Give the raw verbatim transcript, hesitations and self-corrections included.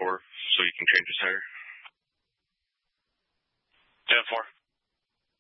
four so you can change the tire. ten four.